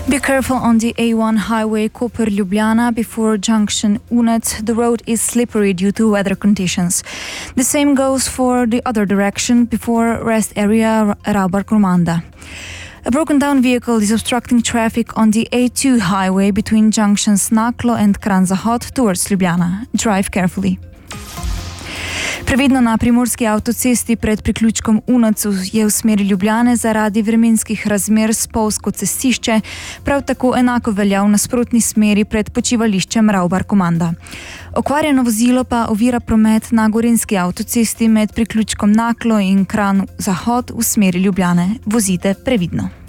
Be careful on the A1 highway Koper-Ljubljana before junction Unet. The road is slippery due to weather conditions. The same goes for the other direction before rest area Raubar-Gromanda. A broken down vehicle is obstructing traffic on the A2 highway between junctions Naklo and Kranj-Zahod towards Ljubljana. Drive carefully. Previdno na primorski avtocesti pred priključkom Unacu je v smeri Ljubljane zaradi vremenskih razmer spolzko cestišče, prav tako enako velja v nasprotni smeri pred počivališčem Raubar-Gromanda. Okvarjeno vozilo pa ovira promet na gorenjski avtocesti med priključkom Naklo in Kranj-Zahod v smeri Ljubljane. Vozite previdno.